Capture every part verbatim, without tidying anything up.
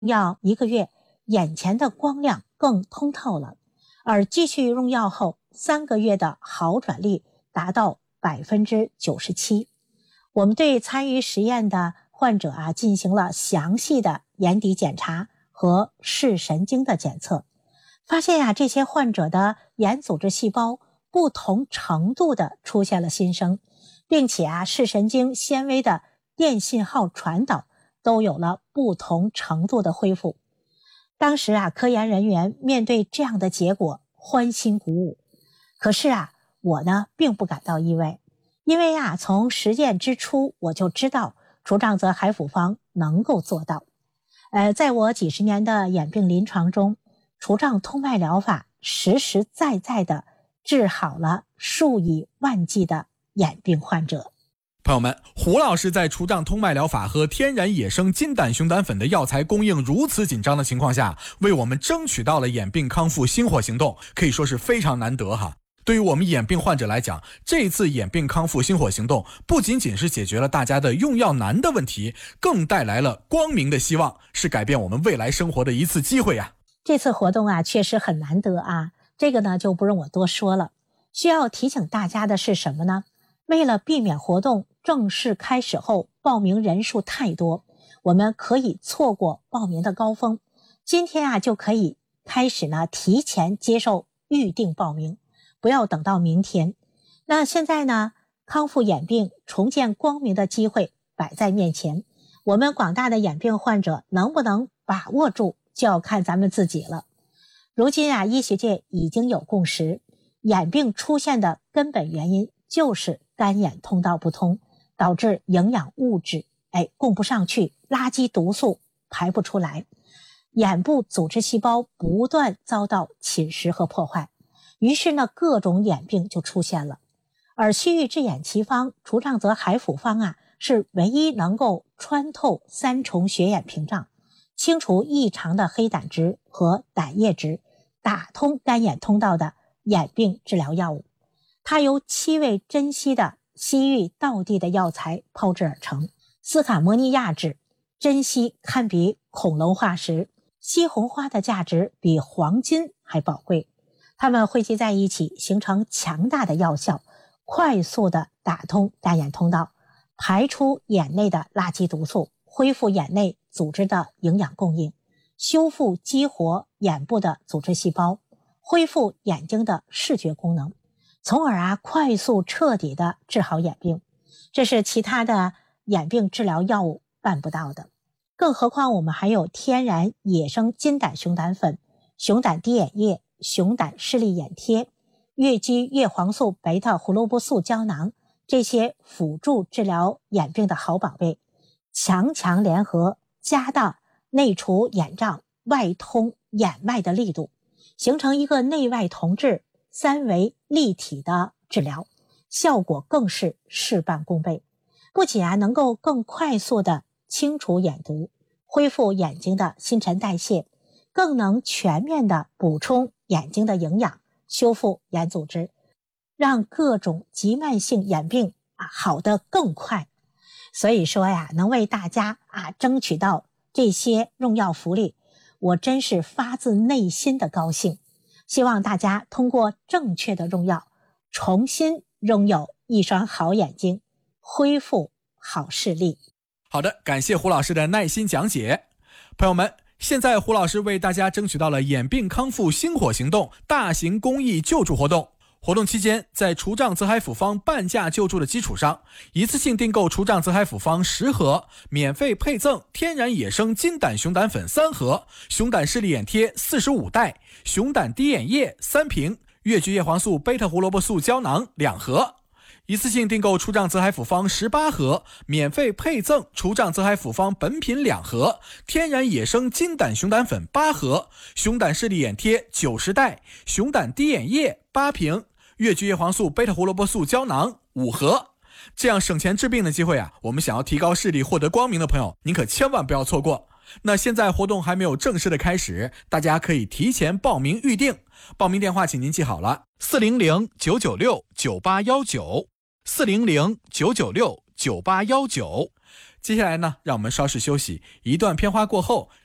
药一个月，眼前的光亮更通透了，而继续用药后三个月的好转率达到百分之九十七。我们对参与实验的患者啊进行了详细的眼底检查和视神经的检测，发现呀、啊、这些患者的眼组织细胞不同程度的出现了新生，并且啊视神经纤维的电信号传导都有了不同程度的恢复。当时啊科研人员面对这样的结果欢欣鼓舞，可是啊我呢并不感到意外，因为啊从实践之初我就知道除障泽海辅方能够做到。呃，在我几十年的眼病临床中，除障通脉疗法实实在在的治好了数以万计的眼病患者。 朋友们，胡老师在除障通脉疗法和天然野生金胆熊胆粉的药材供应如此紧张的情况下，为我们争取到了眼病康复星火行动，可以说是非常难得哈。对于我们眼病患者来讲，这次眼病康复星火行动不仅仅是解决了大家的用药难的问题，更带来了光明的希望，是改变我们未来生活的一次机会呀。 这次活动啊确实很难得啊，这个呢就不用我多说了。需要提醒大家的是什么呢？为了避免活动正式开始后报名人数太多，我们可以错过报名的高峰，今天啊就可以开始呢提前接受预定报名，不要等到明天。那现在呢，康复眼病重见光明的机会摆在面前，我们广大的眼病患者能不能把握住，就要看咱们自己了。如今啊，医学界已经有共识，眼病出现的根本原因就是干眼通道不通，导致营养物质哎供不上去，垃圾毒素排不出来，眼部组织细胞不断遭到侵蚀和破坏，于是呢各种眼病就出现了。而西域治眼奇方除障泽海辅方啊，是唯一能够穿透三重血眼屏障，清除异常的黑胆值和胆液值，打通干眼通道的眼病治疗药物。它由七味珍稀的西域道地的药材炮制而成，斯卡摩尼亚酯珍稀堪比恐龙化石，西红花的价值比黄金还宝贵，它们汇集在一起形成强大的药效，快速地打通干眼通道，排出眼内的垃圾毒素，恢复眼内组织的营养供应，修复激活眼部的组织细胞，恢复眼睛的视觉功能，从而啊快速彻底的治好眼病，这是其他的眼病治疗药物办不到的。更何况我们还有天然野生金胆熊胆粉、熊胆滴眼液、熊胆视力眼贴、月肌叶黄素贝塔胡萝卜素胶囊，这些辅助治疗眼病的好宝贝，强强联合，加大内除眼障、外通眼脉的力度，形成一个内外同治、三维立体的治疗，效果更是事半功倍。不仅啊能够更快速的清除眼毒，恢复眼睛的新陈代谢，更能全面的补充眼睛的营养，修复眼组织，让各种急慢性眼病啊好得更快。所以说呀，能为大家啊争取到这些用药福利，我真是发自内心的高兴。希望大家通过正确的用药，重新拥有一双好眼睛，恢复好视力。 好的，感谢胡老师的耐心讲解。朋友们，现在胡老师为大家争取到了眼病康复星火行动大型公益救助活动。活动期间，在除障泽海辅方半价救助的基础上，一次性订购除障泽海辅方十盒，免费配赠天然野生金胆熊胆粉三盒，熊胆视力眼贴四十五袋，熊胆滴眼液三瓶，越橘叶黄素贝塔胡萝卜素胶囊两盒。一次性订购除障泽海辅方十八盒，免费配赠除障泽海辅方本品两盒，天然野生金胆熊胆粉八盒，熊胆视力眼贴九十袋，熊胆滴眼液八瓶，越橘叶黄素贝塔胡萝卜素胶囊五盒。这样省钱治病的机会啊，我们想要提高视力获得光明的朋友，您可千万不要错过。那现在活动还没有正式的开始，大家可以提前报名预定，报名电话请您记好了，四零零九九六九八一九，四零零九九六九八一九。接下来呢，让我们稍事休息，一段片花过后，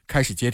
开始接